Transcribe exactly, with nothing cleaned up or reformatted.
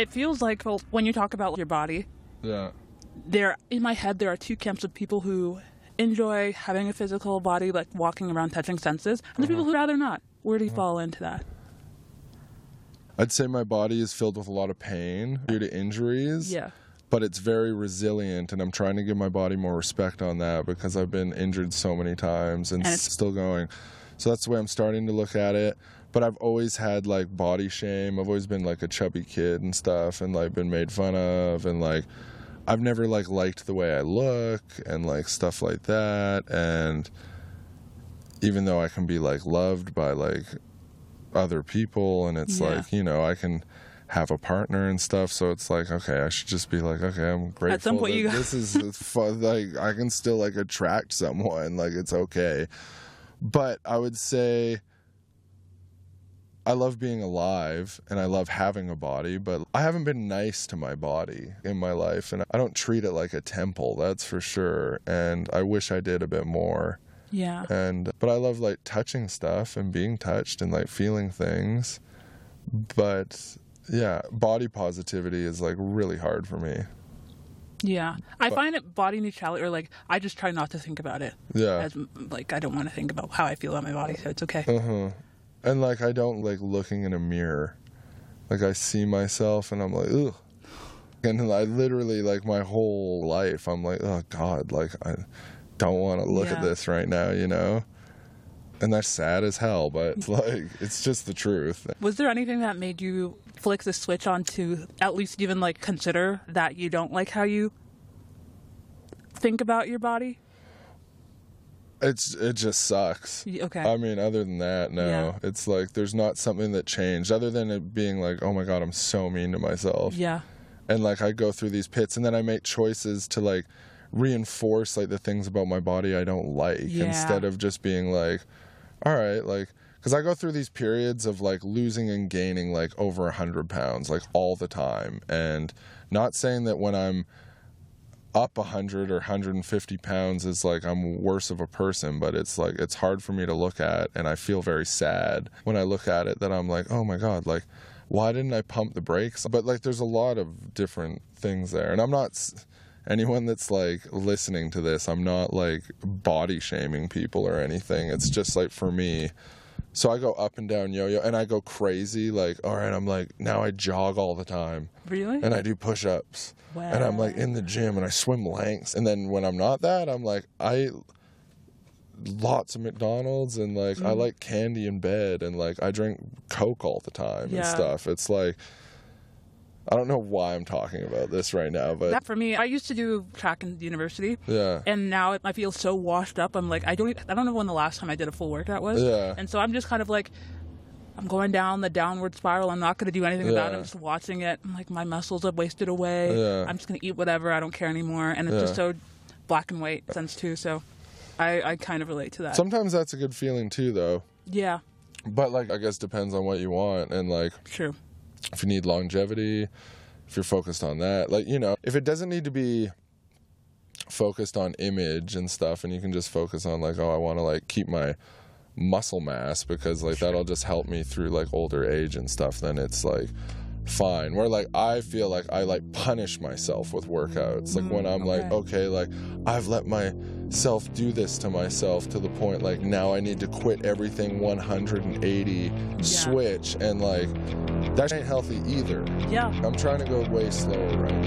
It feels like, well, when you talk about your body, Yeah. there in my head there are two camps of people who enjoy having a physical body, like walking around, touching senses, and the people who rather not. Where do you fall into that? I'd say my body is filled with a lot of pain due to injuries. Yeah. But it's very resilient, and I'm trying to give my body more respect on that because I've been injured so many times and, And it's it's- still going. So that's the way I'm starting to look at it. But I've always had like body shame. I've always been like a chubby kid and stuff, and like been made fun of, and like I've never like liked the way I look and like stuff like that. And even though I can be like loved by like other people, and it's Yeah. like, you know, I can have a partner and stuff, so it's like, okay, I should just be like, okay, I'm grateful some point that you- this is fun. Like I can still like attract someone, like it's okay. But I would say I love being alive and I love having a body, but I haven't been nice to my body in my life, and I don't treat it like a temple, that's for sure, and I wish I did a bit more. Yeah. And but I love like touching stuff and being touched and like feeling things. But yeah, body positivity is like really hard for me. Yeah. I But- find it body neutrality, or like, I just try not to think about it. Yeah. As, like, I don't want to think about how I feel about my body, so it's okay. Uh-huh. And like I don't like looking in a mirror. Like I see myself and I'm like, ugh. And I literally like my whole life I'm like, oh God, like I don't want to look at Yeah. this right now, you know? And that's sad as hell, but it's like it's just the truth. Was there anything that made you flick the switch on to at least even like consider that you don't like how you think about your body? It's it just sucks. Y- Okay. I mean, other than that, no. Yeah. It's like there's not something that changed other than it being like, oh my God, I'm so mean to myself. Yeah. And like I go through these pits and then I make choices to like reinforce like the things about my body I don't like Yeah. instead of just being like, all right, like, because I go through these periods of like losing and gaining like over a hundred pounds like all the time, and not saying that when I'm up a hundred or one hundred fifty pounds is like I'm worse of a person, but it's like it's hard for me to look at, and I feel very sad when I look at it that I'm like, oh my God, like why didn't I pump the brakes? But like there's a lot of different things there, and I'm not s- anyone that's like listening to this, I'm not like body shaming people or anything. It's just like for me. So I go up and down yo-yo and I go crazy, like, all right, I'm like, now I jog all the time Really? and I do push-ups. And I'm like in the gym and I swim lengths. And then when I'm not that, I'm like, I eat lots of McDonald's and like I like candy in bed and like I drink Coke all the time Yeah. and stuff. It's like, I don't know why I'm talking about this right now, but That for me, I used to do track in university, yeah. and now I feel so washed up. I'm like, I don't, e- I don't know when the last time I did a full workout was. Yeah. And so I'm just kind of like, I'm going down the downward spiral. I'm not going to do anything about it. Yeah. I'm just watching it. I'm like, my muscles have wasted away. Yeah. I'm just going to eat whatever. I don't care anymore. And it's just Yeah. so black and white sense too. So I, I kind of relate to that. Sometimes that's a good feeling too, though. yeah, But like, I guess depends on what you want and like true. if you need longevity, if you're focused on that, like, you know, if it doesn't need to be focused on image and stuff and you can just focus on like, oh, I want to like keep my muscle mass because like that'll just help me through like older age and stuff, then it's like fine. Where like I feel like I like punish myself with workouts, like when I'm like, okay, like I've let myself do this to myself to the point like now I need to quit everything one hundred eighty switch, and like that ain't healthy either. Yeah. I'm trying to go way slower right now.